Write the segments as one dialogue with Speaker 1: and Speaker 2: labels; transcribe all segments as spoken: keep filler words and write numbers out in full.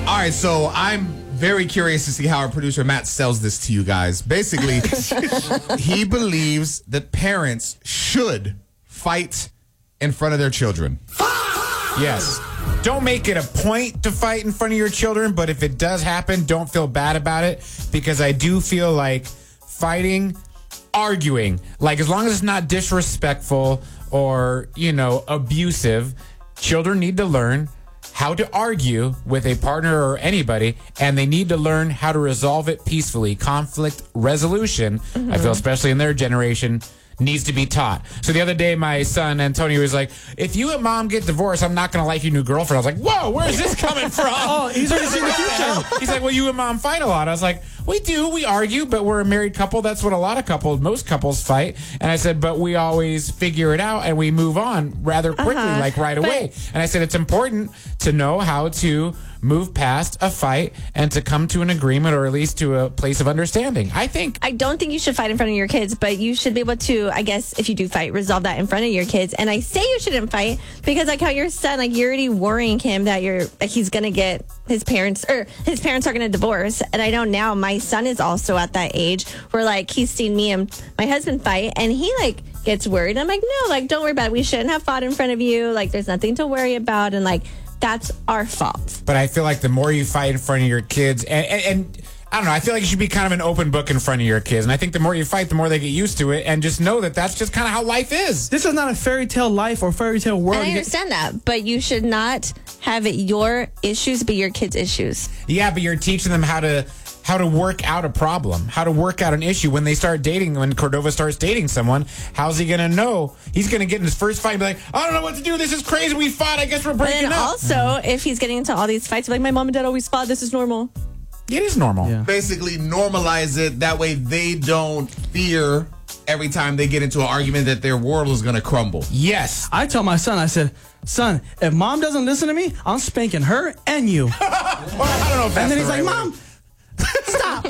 Speaker 1: All right, so I'm very curious to see how our producer Matt sells this to you guys. Basically, he believes that parents should fight in front of their children.
Speaker 2: Yes. Don't make it a point to fight in front of your children, but if it does happen, don't feel bad about it, because I do feel like fighting, arguing, like as long as it's not disrespectful or, you know, abusive, children need to learn how to argue with a partner or anybody, and they need to learn how to resolve it peacefully. Conflict resolution, mm-hmm. I feel, especially in their generation, needs to be taught. So the other day, my son, Antonio, was like, if you and mom get divorced, I'm not going to like your new girlfriend. I was like, whoa, where's this coming from?
Speaker 3: Oh, he's already seen the future.
Speaker 2: He's like, well, you and mom fight a lot. I was like, we do. We argue, but we're a married couple. That's what a lot of couples, most couples fight. And I said, but we always figure it out and we move on rather quickly, uh-huh. like right away. But, and I said, it's important to know how to move past a fight and to come to an agreement, or at least to a place of understanding. I think.
Speaker 4: I don't think you should fight in front of your kids, but you should be able to, I guess, if you do fight, resolve that in front of your kids. And I say you shouldn't fight because, like, how your son, like, you're already worrying him that you're, like, he's going to get his parents, or his parents are going to divorce. And I know now my son is also at that age where, like, he's seen me and my husband fight, and he, like, gets worried. I'm like, no, like, don't worry about it. We shouldn't have fought in front of you. Like, there's nothing to worry about. And, like, that's our fault.
Speaker 2: But I feel like the more you fight in front of your kids, and, and, and I don't know, I feel like you should be kind of an open book in front of your kids. And I think the more you fight, the more they get used to it, and just know that that's just kind of how life is.
Speaker 3: This is not a fairy tale life or fairy tale world.
Speaker 4: And I understand that, but you should not have it your issues be your kids' issues.
Speaker 2: Yeah, but you're teaching them how to how to work out a problem, how to work out an issue. When they start dating, when Cordova starts dating someone, how's he going to know? He's going to get in his first fight and be like, I don't know what to do. This is crazy. We fought. I guess we're breaking
Speaker 4: up. And also, mm-hmm. if he's getting into all these fights, like, my mom and dad always fought. This is normal.
Speaker 2: It is normal.
Speaker 1: Yeah. Basically, normalize it. That way they don't fear every time they get into an argument that their world is going to crumble.
Speaker 2: Yes.
Speaker 3: I tell my son, I said, son, if mom doesn't listen to me, I'm spanking her and you.
Speaker 2: Well, I don't know if that's
Speaker 3: And then he's
Speaker 2: the right
Speaker 3: like,
Speaker 2: way.
Speaker 3: Mom, stop.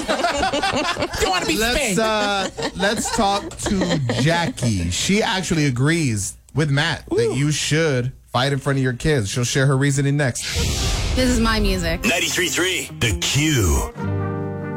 Speaker 2: You want to be
Speaker 1: let's,
Speaker 2: spanked.
Speaker 1: Uh, let's talk to Jackie. She actually agrees with Matt Ooh. that you should fight in front of your kids. She'll share her reasoning next.
Speaker 5: This is my music.
Speaker 6: ninety-three point three The Q.